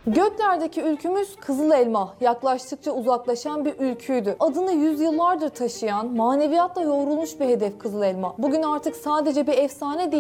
Göklerdeki ülkümüz Kızıl Elma, yaklaştıkça uzaklaşan bir ülküydü. Adını yüzyıllardır taşıyan, maneviyatla yoğrulmuş bir hedef Kızıl Elma. Bugün artık sadece bir efsane değil,